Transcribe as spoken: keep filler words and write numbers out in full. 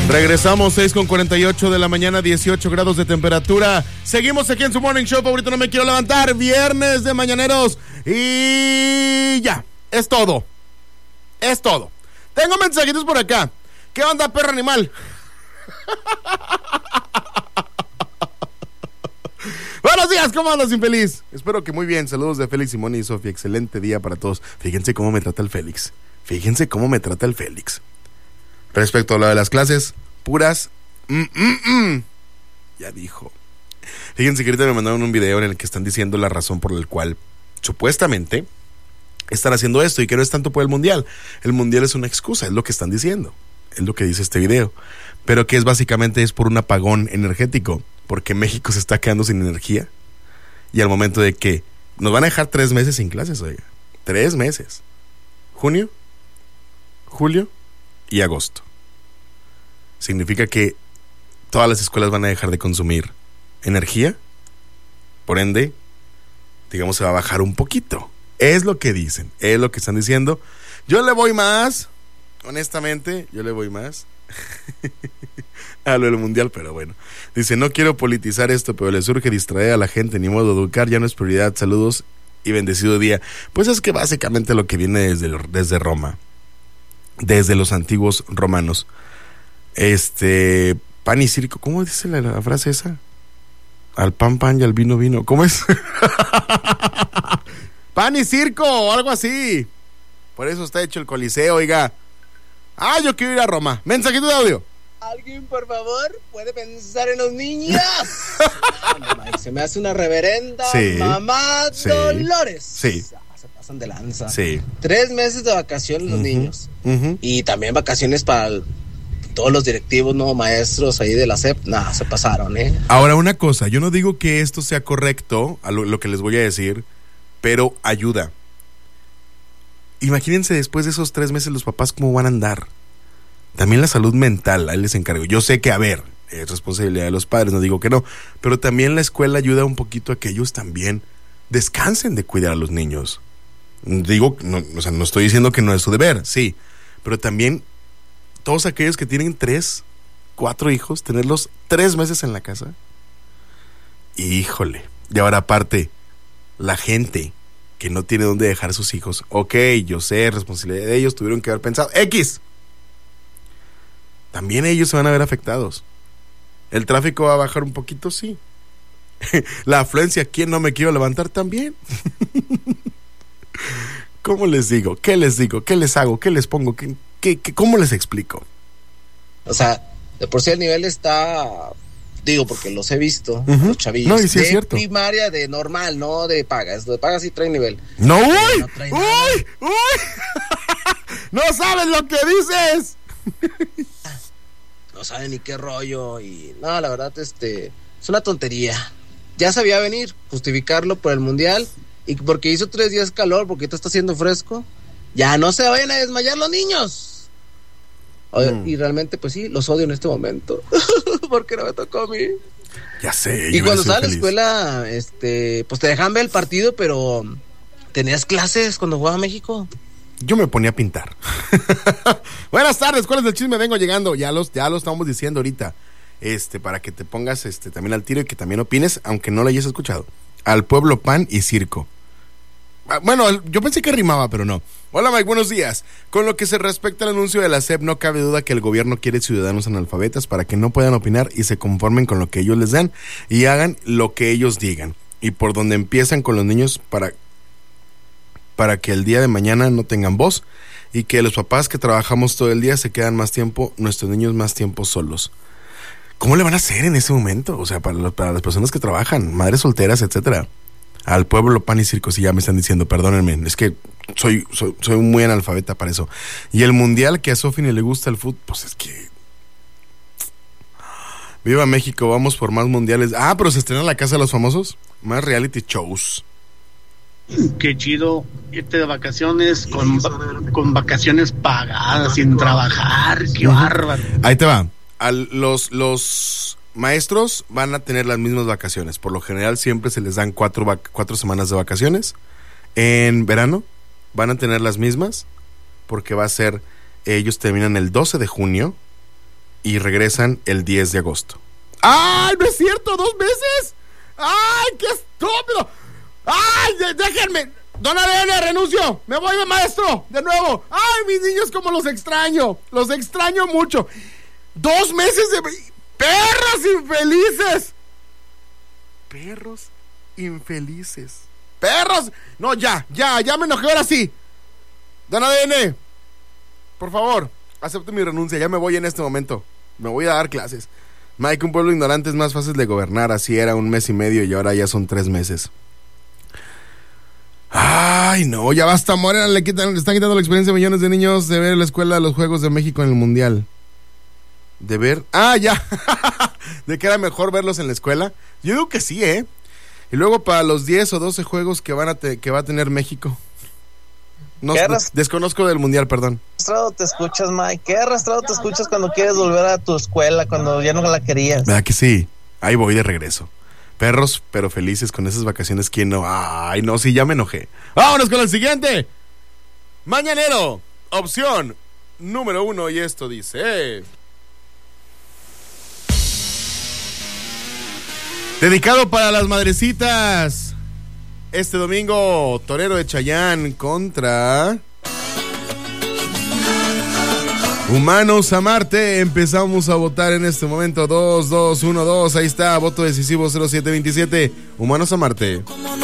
Regresamos, seis con cuarenta y ocho de la mañana, dieciocho grados de temperatura. Seguimos aquí en su Morning Show favorito, no me quiero levantar. Viernes de mañaneros. Y ya, es todo. Es todo. Tengo mensajitos por acá. ¿Qué onda, perro animal? Buenos días, ¿cómo andas, infeliz? Espero que muy bien. Saludos de Félix, Simón y Sofía. Excelente día para todos. Fíjense cómo me trata el Félix. Fíjense cómo me trata el Félix. Respecto a lo de las clases, puras... Mm, mm, mm. Ya dijo. Fíjense que ahorita me mandaron un video en el que están diciendo la razón por la cual supuestamente están haciendo esto y que no es tanto por el mundial. El mundial es una excusa, es lo que están diciendo. Es lo que dice este video. Pero que es básicamente es por un apagón energético. Porque México se está quedando sin energía. Y al momento de que nos van a dejar tres meses sin clases, oiga. Tres meses. Junio, julio y agosto. Significa que todas las escuelas van a dejar de consumir energía. Por ende, digamos, se va a bajar un poquito. Es lo que dicen, es lo que están diciendo. Yo le voy más, honestamente, yo le voy más a lo del mundial, pero bueno. Dice, no quiero politizar esto, pero le surge distraer a la gente, ni modo de educar, ya no es prioridad. Saludos y bendecido día. Pues es que básicamente lo que viene desde, desde Roma, desde los antiguos romanos. Este, pan y circo, ¿cómo dice la, la frase esa? Al pan, pan y al vino, vino. ¿Cómo es? Pan y circo, o algo así. Por eso está hecho el Coliseo, oiga. Ah, yo quiero ir a Roma. Mensajito de audio. ¿Alguien, por favor, puede pensar en los niños? No, se me hace una reverenda sí, mamá sí, Dolores. Sí. Se pasan de lanza. Sí. Tres meses de vacaciones los uh-huh, niños. Uh-huh. Y también vacaciones para el, todos los directivos, no maestros ahí de la S E P. Nada, se pasaron, ¿eh? Ahora, una cosa. Yo no digo que esto sea correcto, a lo, lo que les voy a decir, pero ayuda. Imagínense después de esos tres meses los papás cómo van a andar. También la salud mental, ahí les encargo. Yo sé que, a ver, es responsabilidad de los padres, no digo que no, pero también la escuela ayuda un poquito a que ellos también descansen de cuidar a los niños. Digo, no, o sea, no estoy diciendo que no es su deber, sí, pero también todos aquellos que tienen tres, cuatro hijos, tenerlos tres meses en la casa. Híjole, y ahora aparte, la gente que no tiene dónde dejar a sus hijos, ok, yo sé, responsabilidad de ellos, tuvieron que haber pensado, X, también ellos se van a ver afectados. ¿El tráfico va a bajar un poquito? Sí. La afluencia, ¿quién no me quiero levantar? También. ¿Cómo les digo? ¿Qué les digo? ¿Qué les hago? ¿Qué les pongo? ¿Qué, qué, qué, ¿Cómo les explico? O sea, de por sí el nivel está, digo, porque los he visto, uh-huh. los chavillos, no, y sí de es cierto. Primaria, de normal, no de paga. De paga sí trae nivel. ¡No, uy! No trae ¡Uy! nada. ¡Uy! ¡No sabes lo que dices! No sabe ni qué rollo. Y no, la verdad, este es una tontería. Ya sabía venir, justificarlo por el mundial y porque hizo tres días calor, porque esto está haciendo fresco. Ya no se vayan a desmayar los niños. Oye, mm. Y realmente, pues sí, los odio en este momento. Porque no me tocó a mí. Ya sé. Y cuando estaba en la escuela, este, pues te dejaban ver el partido, pero ¿tenías clases cuando jugaba México? Yo me ponía a pintar. Buenas tardes, ¿cuál es el chisme? Vengo llegando, ya los, ya lo estamos diciendo ahorita. Este, para que te pongas este también al tiro y que también opines, aunque no lo hayas escuchado. Al pueblo, pan y circo. Bueno, yo pensé que rimaba, pero no. Hola, Mike, buenos días. Con lo que se respecta al anuncio de la S E P, no cabe duda que el gobierno quiere ciudadanos analfabetas para que no puedan opinar y se conformen con lo que ellos les dan y hagan lo que ellos digan. Y por donde empiezan con los niños para... para que el día de mañana no tengan voz y que los papás que trabajamos todo el día se quedan más tiempo, nuestros niños más tiempo solos. ¿Cómo le van a hacer en ese momento? O sea, para, los, para las personas que trabajan, madres solteras, etcétera. Al pueblo, pan y circo, sí, ya me están diciendo, perdónenme, es que soy, soy, soy muy analfabeta para eso. Y el mundial, que a Sofi ni le gusta el fútbol, pues es que... Viva México, vamos por más mundiales. Ah, pero se estrena La Casa de los Famosos, más reality shows. Qué chido irte de vacaciones con, con vacaciones pagadas, sin trabajar, qué bárbaro. Ahí te va. A los, los maestros van a tener las mismas vacaciones. Por lo general siempre se les dan cuatro, vac- cuatro semanas de vacaciones. En verano van a tener las mismas porque va a ser, ellos terminan el doce de junio y regresan el diez de agosto. ¡Ay, no es cierto! ¡Dos meses! ¡Ay, qué estúpido! ¡Ay, déjenme! Don A D N, renuncio. Me voy de maestro, de nuevo. ¡Ay, mis niños, cómo los extraño! Los extraño mucho. Dos meses de... ¡Perros infelices! Perros infelices. ¡Perros! No, ya, ya, ya me enojé, ahora sí. Don A D N, por favor, acepte mi renuncia. Ya me voy en este momento. Me voy a dar clases. Mike, un pueblo ignorante es más fácil de gobernar. Así era un mes y medio y ahora ya son tres meses. Ay, no, ya basta, Morena. Le quitan, le están quitando la experiencia a millones de niños de ver la escuela de los Juegos de México en el Mundial. De ver... Ah, ya. De que era mejor verlos en la escuela. Yo digo que sí, ¿eh? Y luego para los diez o doce juegos que, van a te, que va a tener México. No, ¿Qué no, desconozco del Mundial, perdón. ¿Qué arrastrado te escuchas, Mike? ¿Qué arrastrado te escuchas cuando quieres volver a tu escuela, cuando ya no la querías? ¿Verdad que sí? Ahí voy de regreso. Perros, pero felices con esas vacaciones. ¿Quién no? Ay, no, sí, ya me enojé. ¡Vámonos con el siguiente! Mañanero, opción número uno. Y esto dice... Dedicado para las madrecitas. Este domingo, Torero de Chayán contra... Humanos a Marte. Empezamos a votar en este momento. Dos, dos, uno, dos. Ahí está, voto decisivo cero siete veintisiete. Humanos a Marte.